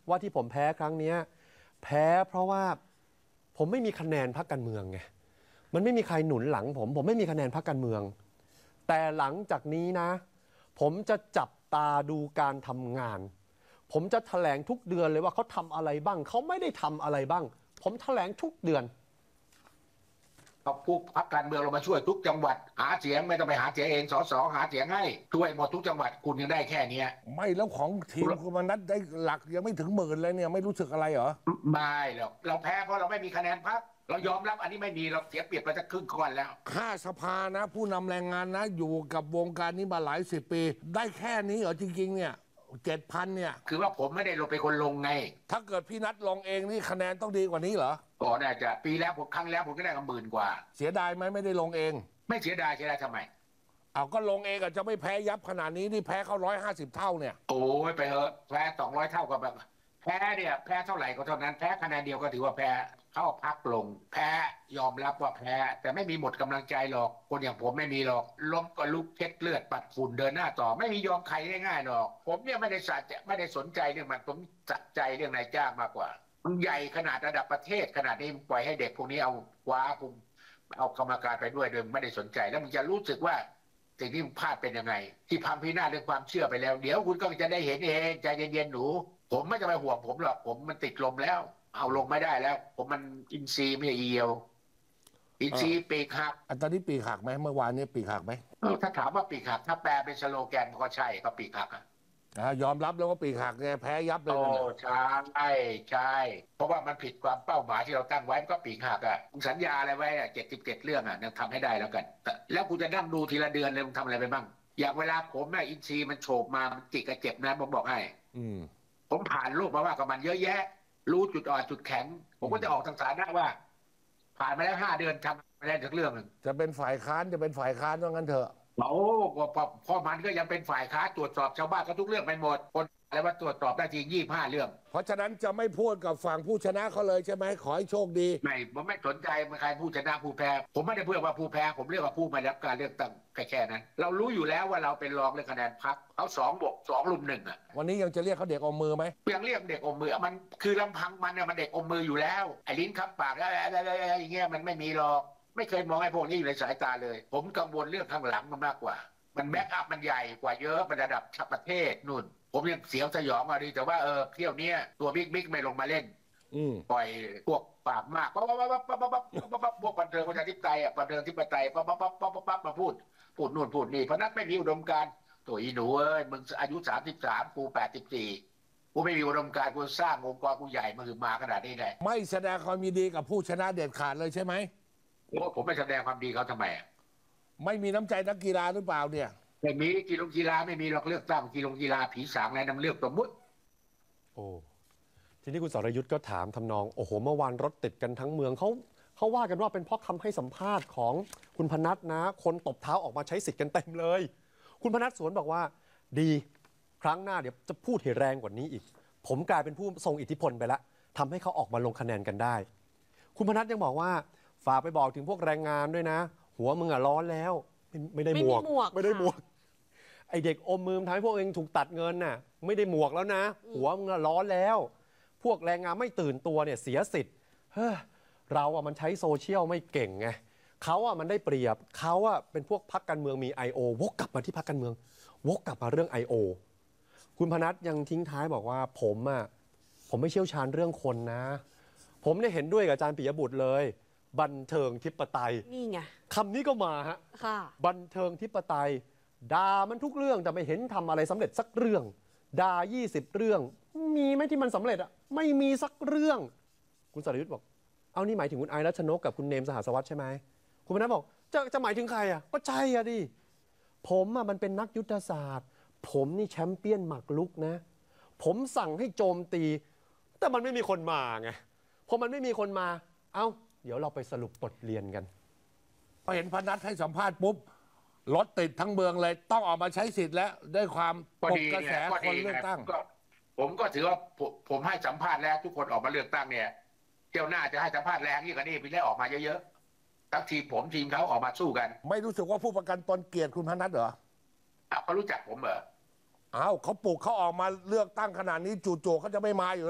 ว่าที่ผมแพ้ครั้งนี้แพ้เพราะว่าผมไม่มีคะแนนพรรคการเมืองไงมันไม่มีใครหนุนหลังผมไม่มีคะแนนพรรคการเมืองแต่หลังจากนี้นะผมจะจับตาดูการทำงานผมจะแถลงทุกเดือนเลยว่าเขาทำอะไรบ้างเขาไม่ได้ทำอะไรบ้างผมแถลงทุกเดือนเอาพวกพรรคการเมืองเรามาช่วยทุกจังหวัดหาเสียงไม่ต้องไปหาเสียงเองสสหาเสียงให้ช่วยหมดทุกจังหวัดคุณยังได้แค่เนี้ยไม่แล้วของทีมคุณมนัสได้หลักยังไม่ถึง10,000เลยเนี่ยไม่รู้สึกอะไรเหรอไม่หรอกเราแพ้เพราะเราไม่มีคะแนนพรรคเรายอมรับอันนี้ไม่มีเราเสียเปรียบไปจะครึ่งก้อนแล้วข้าสภานะผู้นำแรงงานนะอยู่กับวงการนี้มาหลายสิบปีได้แค่นี้เหรอจริงๆเนี่ย7,000เนี่ยคือว่าผมไม่ได้ลงไปคนลงไงถ้าเกิดพี่นัทลงเองนี่คะแนนต้องดีกว่านี้เหรอก็น่าจะปีแล้วผมครั้งแล้วผมก็ได้กัน10,000 กว่าเสียดายไหมไม่ได้ลงเองไม่เสียดายทำไมเอาก็ลงเองอาจจะไม่แพ้ยับขนาดนี้นี่แพ้เขา150 เท่าเนี่ยโอ้ยไปเถอะแพ้200 เท่ากับแบบแพ้เนี่ยแพ้เท่าไหร่ก็เท่านั้นแพ้คะแนนเดียวก็ถือว่าแพ้เข้าพักลงแพ้ยอมรับว่าแพ้แต่ไม่มีหมดกำลังใจหรอกคนอย่างผมไม่มีหรอกล้มก็ลุกเช็ดเลือดปัดฝุ่นเดินหน้าต่อไม่มียอมใครง่ายๆหรอกผมเนี่ยไม่ได้สนใจเรื่องมันผมสัใจเรื่องนายจ้างมากกว่ามันใหญ่ขนาดระดับประเทศขนาดนี้ปล่อยให้เด็กพวกนี้เอาคว้าคุมเอากรรมการไปด้วยโดยไม่ได้สนใจแล้วมันจะรู้สึกว่าสิ่งที่พลาดเป็นยังไงที่พังพินาศเรื่องความเชื่อไปแล้วเดี๋ยวคุณก็จะได้เห็นเองใจเย็นๆหนูผมไม่จะไปห่วงผมหรอกผมมันติดลมแล้วเอาลงไม่ได้แล้วผมมันอินทรีย์ไม่ใช่เอียวอินทรีย์ปีกหักตอนนี้ปีกหักไหมเมื่อวานนี้ปีกหักไหมถ้าถามว่าปีกหักถ้าแปลเป็นสโลแกนก็ใช่ก็ปีกหักยอมรับแล้วว่าปีกหักไงแพ้ยับเลยโอ้ใช่ใช่เพราะว่ามันผิดความเป้าหมายที่เราตั้งไว้ก็ปีกหักมึงสัญญาอะไรไว้77 เรื่องทำให้ได้แล้วกันแล้วกูจะนั่งดูทีละเดือนเลยมึงทำอะไรไปบ้างอย่างเวลาผมอินทรีย์มันโฉบมามันจิกกระเจ็บนะผมบอกให้ผมผ่านโลกมาว่ากับมันเยอะแยะรู้จุดอ่อนจุดแข็งผมก็จะออกทางสาธารณะว่า ผ่านมาแล้ว5 เดือนทำไม่ได้สักเรื่องหนึ่งจะเป็นฝ่ายค้านว่างั้นเถอะโอ้พ่อมันก็ยังเป็นฝ่ายค้านตรวจสอบชาวบ้านก็ทุกเรื่องไปหมดคนอะไรว่าตรวจสอบได้ที25 เรื่องเพราะฉะนั้นจะไม่พูดกับฝั่งผู้ชนะเขาเลยใช่ไหมขอให้โชคดีผมไม่สนใจมันใครผู้ชนะผู้แพ้ผมไม่ได้เพื่อว่าผู้แพ้ผมเรียกว่าผู้มารับการเลือกตั้งแค่นั้นเรารู้อยู่แล้วว่าเราเป็นรองเรื่องคะแนนพรรคเขา2+2=1 วันนี้ยังจะเรียกเขาเด็กอมมือไหมยังเรียกเด็กอมมือมันคือลำพังมันมันเด็กอมมืออยู่แล้วไอ้ลิ้นคับปากอะไรอย่างเงี้ยมันไม่มีหรอกไม่เคยมองไอ้พวกนี้อยู่ในสายตาเลยผมกังวลเรื่องข้างหลังมันมากกว่ามันแบ็กอัพมันใหญ่กว่าเยอะมันระดับประเทศนู่นผมยังเสียวสยองมาดีแต่ว่าเที่ยวนี้ตัวบิ๊กไม่ลงมาเล่นปล่อยพวกปากมากพวกบันเทิงประชาธิปไตยบันเทิงธิปไตยปั๊บมาพูดนู่นพูดนี่เพราะนั้นไม่มีอุดมการณ์ตัวอีหนูมึงอายุ33กู84กูไม่มีอุดมการณ์กูสร้างองค์กรกูใหญ่มาขนาดนี้เลยไม่แสดงความยินดีกับผู้ชนะเด็ดขาดเลยใช่ไหมโอ้ผมไม่แสดงความดีเขาทำไมไม่มีน้ำใจนักกีฬาหรือเปล่าเนี่ยไม่มีกีฬาไม่มีหรอกเลือกตั้งกีฬาผีสางอะไรนำเลือกตัวมุดโอ้ทีนี้คุณสรยุทธ์ก็ถามทำนองโอ้โหเมื่อวานรถติดกันทั้งเมืองเขาว่ากันว่าเป็นเพราะคำให้สัมภาษณ์ของคุณพนัสนะคนตบเท้าออกมาใช้สิทธิ์กันเต็มเลยคุณพนัสสวนบอกว่าดีครั้งหน้าเดี๋ยวจะพูดให้แรงกว่านี้อีกผมกลายเป็นผู้ทรงอิทธิพลไปแล้วทำให้เขาออกมาลงคะแนนกันได้คุณพนัสยังบอกว่าฝากไปบอกถึงพวกแรงงานด้วยนะหัวมึงร้อนแล้วไม่ได้หมวกไอเด็กอมมือทำให้พวกเองถูกตัดเงินน่ะไม่ได้หมวกแล้วนะหัวมึงร้อนแล้วพวกแรงงานไม่ตื่นตัวเนี่ยเสียสิทธิ์เรามันใช้โซเชียลไม่เก่งไงเขามันได้เปรียบเขาเป็นพวกพรรคการเมืองมี I.O. วกกลับมาที่พรรคการเมืองวกกลับมาเรื่อง I.O. คุณพนัสยังทิ้งท้ายบอกว่าผมไม่เชี่ยวชาญเรื่องคนนะผมเนี่ยเห็นด้วยกับอาจารย์ปิยบุตรเลยบันเทิงทิปไตยนี่ไงคำนี้ก็มาฮะบันเทิงทิปไตยด่ามันทุกเรื่องแต่ไม่เห็นทำอะไรสำเร็จสักเรื่องด่า20 เรื่องมีไหมที่มันสำเร็จไม่มีสักเรื่องคุณสรยุทธ์บอกเอานี่หมายถึงคุณไอรัชนกกับคุณเนมสหัสวัสดิ์ใช่ไหมคุณพนัสบอกจะหมายถึงใครก็ใช่ดิผมมันเป็นนักยุทธศาสตร์ผมนี่แชมเปี้ยนหมากรุกนะผมสั่งให้โจมตีแต่มันไม่มีคนมาไงพอมันไม่มีคนมาเดี๋ยวเราไปสรุปบทเรียนกันพอเห็นพนัสให้สัมภาษณ์ปุ๊บรถติดทั้งเมืองเลยต้องออกมาใช้สิทธิ์แล้วด้วยความปลุกกระแสคนเลือกตั้งผมก็ถือว่าผมให้สัมภาษณ์แล้วทุกคนออกมาเลือกตั้งเนี่ยเที่ยวหน้าจะให้สัมภาษณ์แรงยิ่งกว่านี้พี่ได้ออกมาเยอะๆทั้งทีมผมทีมเขาออกมาสู้กันไม่รู้สึกว่าผู้ประกันตนเกลียดคุณพนัสเหรอเขารู้จักผมเหรอเขาปลุกเขาออกมาเลือกตั้งขนาดนี้จู่ๆเขาจะไม่มาอยู่